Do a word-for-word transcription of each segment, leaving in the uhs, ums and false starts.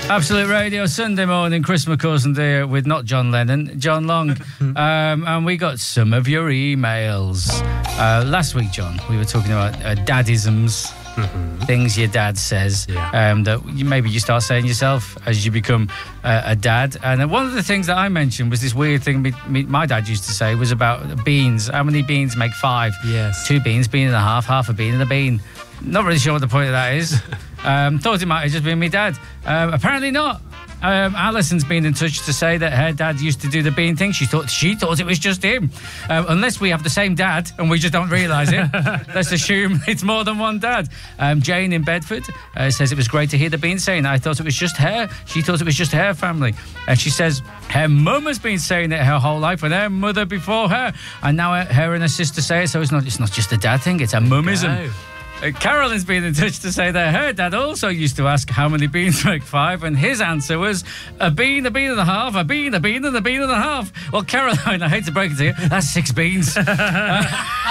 Absolute Radio, Sunday morning, Chris McCausland here with not John Lennon, John Long. um, and we got some of your emails. Uh, last week, John, we were talking about uh, dadisms, mm-hmm. things your dad says, yeah. um, that you, maybe you start saying yourself as you become uh, a dad. And uh, one of the things that I mentioned was this weird thing me, me, my dad used to say was about beans. How many beans make five? Yes. Two beans, bean and a half, half a bean and a bean. Not really sure what the point of that is. Um, thought it might have just been me dad. Um, apparently not. Um, Alison's been in touch to say that her dad used to do the bean thing. She thought she thought it was just him. Um, unless we have the same dad and we just don't realise it. Let's assume it's more than one dad. Um, Jane in Bedford uh, says it was great to hear the bean saying, I thought it was just her. She thought it was just her family. And she says her mum has been saying it her whole life and her mother before her. And now her, her and her sister say it. So it's not, it's not just a dad thing, it's a mumism. Uh, Carolyn's been in touch to say that her dad also used to ask how many beans make five, and his answer was a bean, a bean and a half, a bean, a bean, and a bean and a half. Well, Caroline, I hate to break it to you, that's six beans. uh,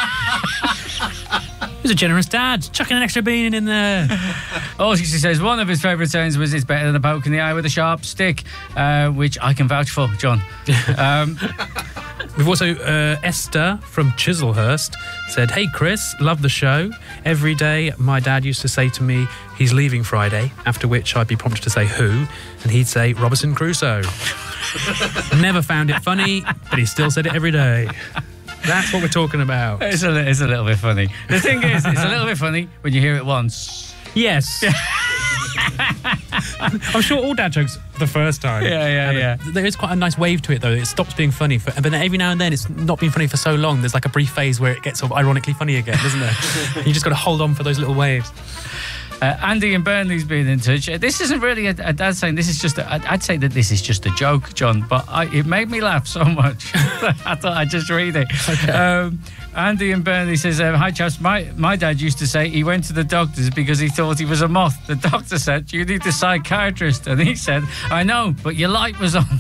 He's a generous dad, chucking an extra bean in there. Also, she says one of his favourite sayings was it's better than a poke in the eye with a sharp stick, uh, which I can vouch for, John. Um, We've also, uh, Esther from Chislehurst said, hey Chris, love the show. Every day my dad used to say to me, he's leaving Friday, after which I'd be prompted to say who, and he'd say Robinson Crusoe. Never found it funny, but he still said it every day. That's what we're talking about. It's a, it's a little bit funny. The thing is, it's a little bit funny when you hear it once. Yes. I'm sure all dad jokes the first time. Yeah, yeah, and yeah. There is quite a nice wave to it, though. It stops being funny, for, but then every now and then it's not been funny for so long. There's like a brief phase where it gets sort of ironically funny again, isn't there? You just got to hold on for those little waves. Uh, Andy and Burnley's been in touch. Uh, this isn't really a, a dad saying. This is just. A, I'd, I'd say that this is just a joke, John. But I, it made me laugh so much. I thought I'd just read it. Okay. Um, Andy and Burnley says, um, "Hi chaps, my my dad used to say he went to the doctors because he thought he was a moth. The doctor said you need a psychiatrist, and he said, I know, but your light was on."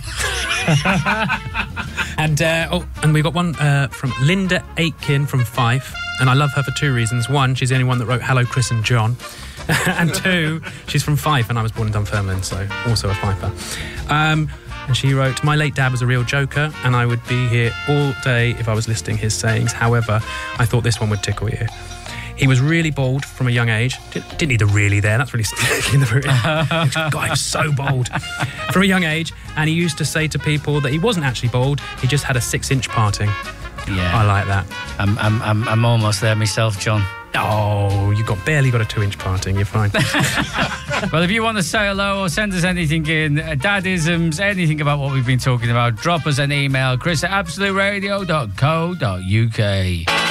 and uh, oh, and we got one uh, from Linda Aitken from Fife, and I love her for two reasons. One, she's the only one that wrote "Hello, Chris and John." And two, she's from Fife, and I was born in Dunfermline, so also a Fifer. Um, and she wrote, my late dad was a real joker, and I would be here all day if I was listing his sayings. However, I thought this one would tickle you. He was really bald from a young age. Didn't need a really there, that's really sticking in the room. God, he was so bald. From a young age, and he used to say to people that he wasn't actually bald, he just had a six-inch parting. Yeah. I like that. I'm, I'm, I'm, I'm almost there myself, John. Oh, you got barely got a two-inch parting. You're fine. Well, if you want to say hello or send us anything in, uh, dadisms, anything about what we've been talking about, drop us an email, Chris at absolute radio dot co dot uk.